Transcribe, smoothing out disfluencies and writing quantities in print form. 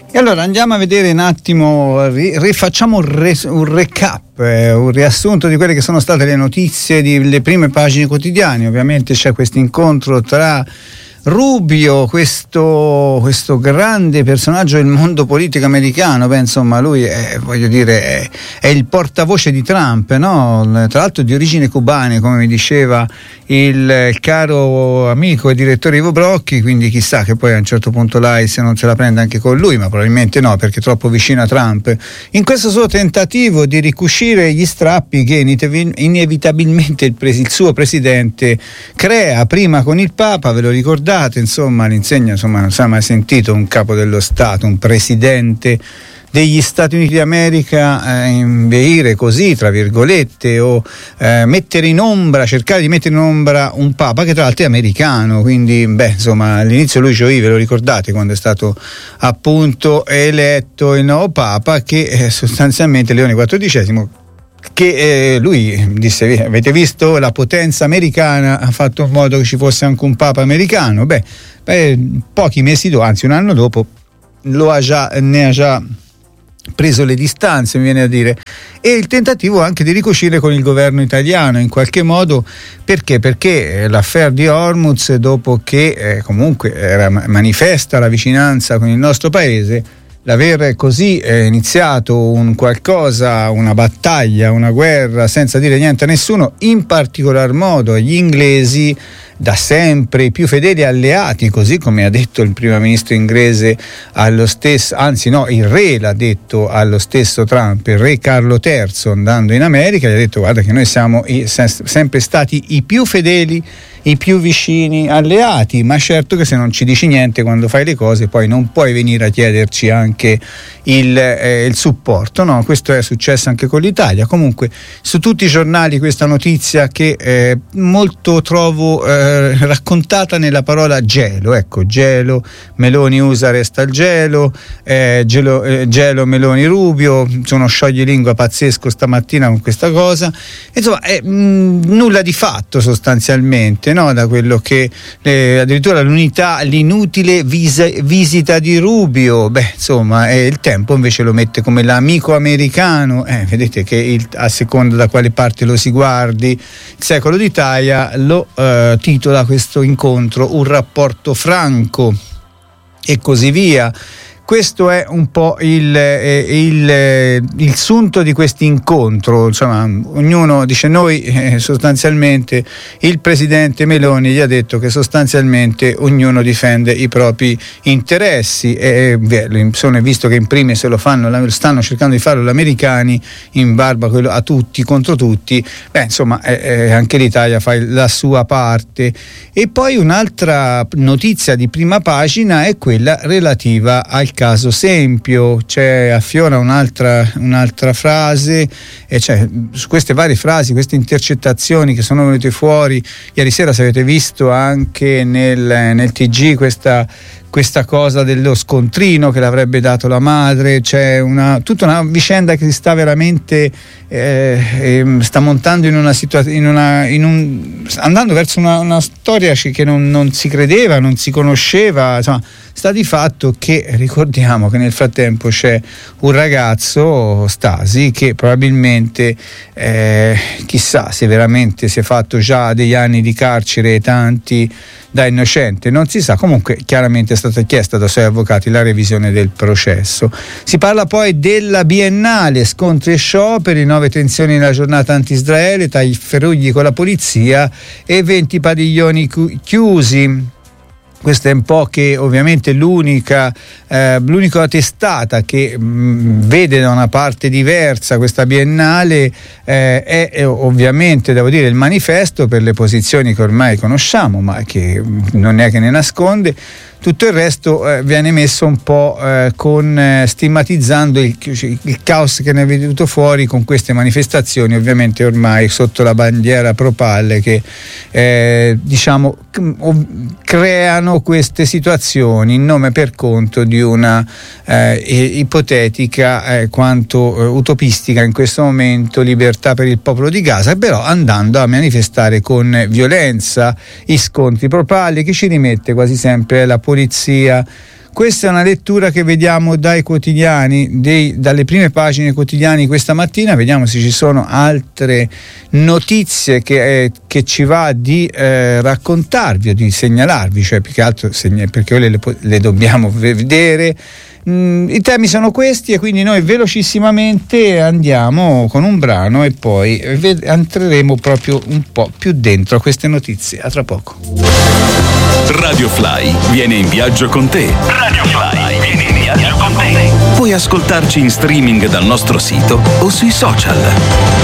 E allora andiamo a vedere un attimo, rifacciamo un recap, un riassunto di quelle che sono state le notizie delle prime pagine quotidiane. Ovviamente c'è questo incontro tra Rubio, questo grande personaggio del mondo politico americano. Beh, insomma, lui è il portavoce di Trump, no? Tra l'altro di origine cubane, come mi diceva il caro amico e direttore Ivo Brocchi, quindi chissà che poi a un certo punto l'AIS non se la prenda anche con lui, ma probabilmente no, perché è troppo vicino a Trump, in questo suo tentativo di ricuscire gli strappi che inevitabilmente il suo presidente crea, prima con il Papa, ve lo ricordate, insomma, l'insegna, insomma, non si è mai sentito un capo dello Stato, un presidente degli Stati Uniti d'America inveire così, tra virgolette, o mettere in ombra, cercare di mettere in ombra un Papa che tra l'altro è americano. Quindi, insomma, all'inizio lui ve lo ricordate, quando è stato appunto eletto il nuovo Papa, che sostanzialmente Leone XIV, che lui disse: avete visto, la potenza americana ha fatto in modo che ci fosse anche un Papa americano. Pochi mesi dopo, anzi un anno dopo, ne ha già preso le distanze, mi viene a dire, e il tentativo anche di ricucire con il governo italiano in qualche modo. Perché l'affaire di Hormuz, dopo che comunque era manifesta la vicinanza con il nostro paese, l'aver così iniziato un qualcosa, una battaglia, una guerra senza dire niente a nessuno, in particolar modo agli inglesi, da sempre i più fedeli alleati, così come ha detto il primo ministro inglese allo stesso, anzi no, il re l'ha detto allo stesso Trump, il re Carlo III, andando in America, gli ha detto: guarda che noi siamo sempre stati i più fedeli, i più vicini alleati, ma certo che se non ci dici niente quando fai le cose, poi non puoi venire a chiederci anche il supporto, no? Questo è successo anche con l'Italia. Comunque su tutti i giornali questa notizia che molto trovo raccontata nella parola gelo. Ecco, gelo, Meloni usa resta il gelo, gelo Meloni Rubio, sono scioglilingua pazzesco stamattina con questa cosa. Insomma, nulla di fatto sostanzialmente, no? Da quello che addirittura l'inutile visita di Rubio, insomma, il Tempo invece lo mette come l'amico americano. Vedete che a seconda da quale parte lo si guardi, il Secolo d'Italia lo titola questo incontro un rapporto franco e così via. Questo è un po' il sunto di questo incontro. Insomma, ognuno dice: noi sostanzialmente, il presidente Meloni gli ha detto che sostanzialmente ognuno difende i propri interessi, visto che in primis stanno cercando di farlo gli americani, in barba a tutti contro tutti, anche l'Italia fa la sua parte. E poi un'altra notizia di prima pagina è quella relativa al caso Sempio. Affiora un'altra frase, e su queste varie frasi, queste intercettazioni che sono venute fuori ieri sera, se avete visto anche nel TG questa cosa dello scontrino che l'avrebbe dato la madre. C'è tutta una vicenda che si sta veramente sta montando andando verso una storia che non si credeva, non si conosceva. Insomma, sta di fatto che ricordiamo che nel frattempo c'è un ragazzo, Stasi, che probabilmente chissà se veramente si è fatto già degli anni di carcere, tanti, da innocente, non si sa. Comunque chiaramente è stata chiesta dai suoi avvocati la revisione del processo. Si parla poi della Biennale, scontri e scioperi, 9 tensioni nella giornata anti-Israele, tagli con la polizia e 20 padiglioni chiusi. Questa è un po' che ovviamente l'unica testata che vede da una parte diversa questa Biennale è ovviamente, devo dire, il Manifesto, per le posizioni che ormai conosciamo, ma che non è che ne nasconde. Tutto il resto viene messo un po' stigmatizzando il caos che ne è venuto fuori con queste manifestazioni, ovviamente ormai sotto la bandiera Pro-Palle, che creano queste situazioni in nome per conto di una ipotetica quanto utopistica in questo momento libertà per il popolo di Gaza, però andando a manifestare con violenza i scontri. Pro-Palle che ci rimette quasi sempre la polizia Questa è una lettura che vediamo dai quotidiani, dalle prime pagine quotidiani questa mattina. Vediamo se ci sono altre notizie che ci va di raccontarvi o di segnalarvi, cioè più che altro perché le dobbiamo vedere. I temi sono questi e quindi noi velocissimamente andiamo con un brano e poi entreremo proprio un po' più dentro a queste notizie. A tra poco. Radio Fly viene in viaggio con te. Radio Fly viene in viaggio con te. Puoi ascoltarci in streaming dal nostro sito o sui social.